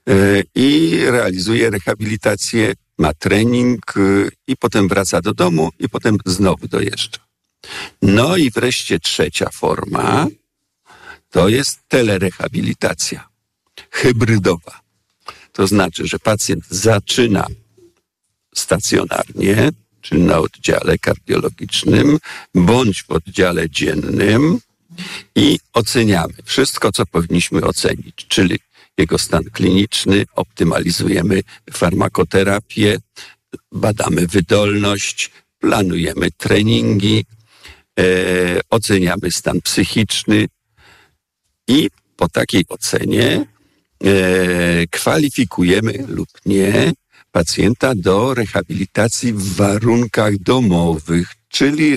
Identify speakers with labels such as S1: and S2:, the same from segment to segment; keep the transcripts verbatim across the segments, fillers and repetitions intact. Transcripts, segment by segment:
S1: i realizuje rehabilitację, ma trening i potem wraca do domu i potem znowu dojeżdża. No i wreszcie trzecia forma to jest telerehabilitacja hybrydowa. To znaczy, że pacjent zaczyna stacjonarnie, czyli na oddziale kardiologicznym, bądź w oddziale dziennym i oceniamy wszystko, co powinniśmy ocenić, czyli jego stan kliniczny, optymalizujemy farmakoterapię, badamy wydolność, planujemy treningi, e, oceniamy stan psychiczny i po takiej ocenie e, kwalifikujemy lub nie pacjenta do rehabilitacji w warunkach domowych, czyli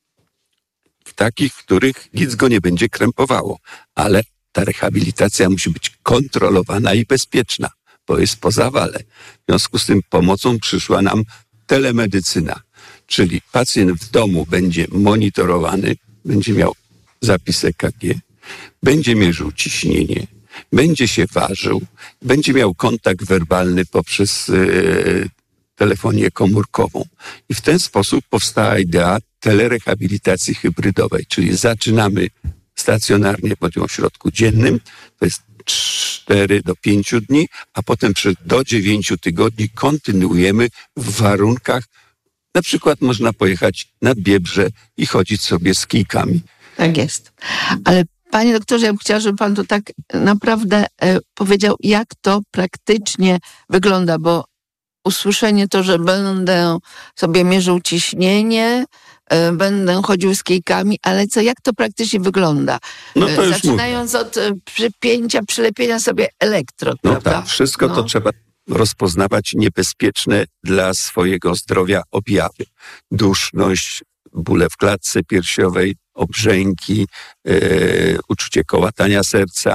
S1: w takich, w których nic go nie będzie krępowało. Ale ta rehabilitacja musi być kontrolowana i bezpieczna, bo jest po zawale. W związku z tym pomocą przyszła nam telemedycyna, czyli pacjent w domu będzie monitorowany, będzie miał zapis E K G, będzie mierzył ciśnienie, będzie się ważył, będzie miał kontakt werbalny poprzez e, telefonię komórkową. I w ten sposób powstała idea telerehabilitacji hybrydowej, czyli zaczynamy stacjonarnie w ośrodku dziennym, to jest cztery do pięciu dni, a potem przez do dziewięciu tygodni kontynuujemy w warunkach, na przykład można pojechać nad Biebrze i chodzić sobie z kijkami.
S2: Tak jest. Ale panie doktorze, ja bym chciała, żeby pan to tak naprawdę e, powiedział, jak to praktycznie wygląda, bo usłyszenie to, że będę sobie mierzył ciśnienie, e, będę chodził z kijkami, ale co, jak to praktycznie wygląda?
S1: No to już
S2: Zaczynając mówię. od e, przypięcia, przylepienia sobie elektrod,
S1: no
S2: prawda?
S1: Tak, wszystko
S2: no.
S1: to trzeba rozpoznawać niebezpieczne dla swojego zdrowia objawy. Duszność, bóle w klatce piersiowej, obrzęki, e, uczucie kołatania serca,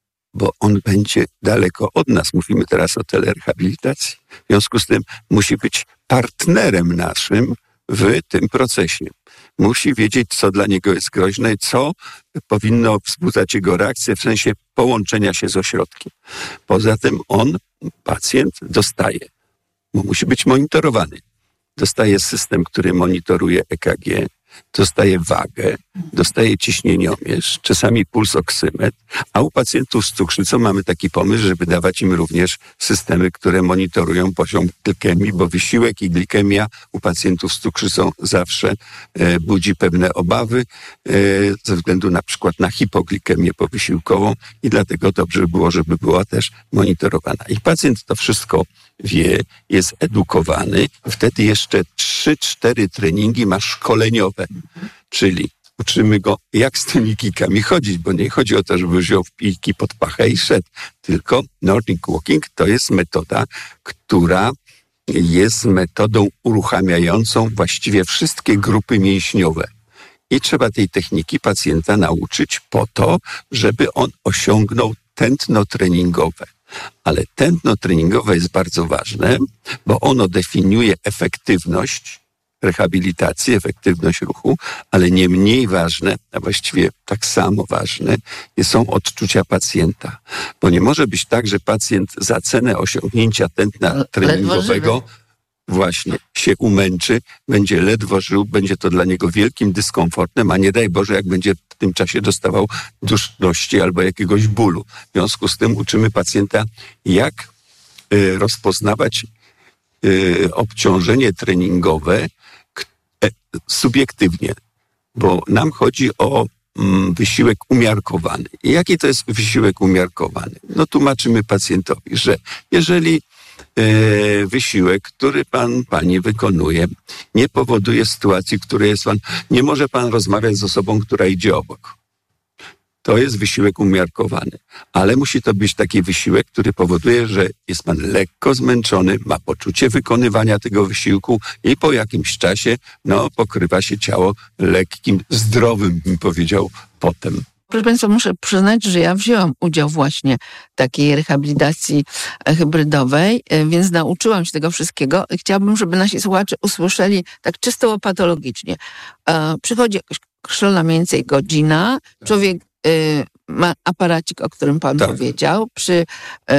S1: bo on będzie daleko od nas. Mówimy teraz o telerehabilitacji. W związku z tym musi być partnerem naszym w tym procesie. Musi wiedzieć, co dla niego jest groźne, co powinno wzbudzać jego reakcję w sensie połączenia się z ośrodkiem. Poza tym on, pacjent, dostaje, bo musi być monitorowany. Dostaje system, który monitoruje E K G, dostaje wagę, dostaje ciśnieniomierz, czasami pulsoksymetr, a u pacjentów z cukrzycą mamy taki pomysł, żeby dawać im również systemy, które monitorują poziom glikemii, bo wysiłek i glikemia u pacjentów z cukrzycą zawsze e, budzi pewne obawy e, ze względu na przykład na hipoglikemię powysiłkową i dlatego dobrze by było, żeby była też monitorowana. I pacjent to wszystko wie, jest edukowany, wtedy jeszcze trzy cztery treningi ma szkoleniowe, czyli uczymy go, jak z tymi kijkami chodzić, bo nie chodzi o to, żeby wziął kijki pod pachę i szedł, tylko Nordic Walking to jest metoda, która jest metodą uruchamiającą właściwie wszystkie grupy mięśniowe. I trzeba tej techniki pacjenta nauczyć po to, żeby on osiągnął tętno treningowe. Ale tętno treningowe jest bardzo ważne, bo ono definiuje efektywność rehabilitacji, efektywność ruchu, ale nie mniej ważne, a właściwie tak samo ważne, są odczucia pacjenta. Bo nie może być tak, że pacjent za cenę osiągnięcia tętna treningowego właśnie się umęczy, będzie ledwo żył, będzie to dla niego wielkim dyskomfortem, a nie daj Boże, jak będzie w tym czasie dostawał duszności albo jakiegoś bólu. W związku z tym uczymy pacjenta, jak y, rozpoznawać y, obciążenie treningowe k- e, subiektywnie, bo nam chodzi o mm, wysiłek umiarkowany. I jaki to jest wysiłek umiarkowany? No tłumaczymy pacjentowi, że jeżeli wysiłek, który pan, pani wykonuje, nie powoduje sytuacji, w której jest pan, nie może pan rozmawiać z osobą, która idzie obok. To jest wysiłek umiarkowany. Ale musi to być taki wysiłek, który powoduje, że jest pan lekko zmęczony, ma poczucie wykonywania tego wysiłku i po jakimś czasie, no, pokrywa się ciało lekkim, zdrowym, bym powiedział, potem.
S2: Proszę państwa, muszę przyznać, że ja wzięłam udział właśnie w takiej rehabilitacji hybrydowej, więc nauczyłam się tego wszystkiego. Chciałabym, żeby nasi słuchacze usłyszeli tak czysto patologicznie. Przychodzi jakaś określona mniej więcej godzina, człowiek ma aparacik, o którym pan tak powiedział, przy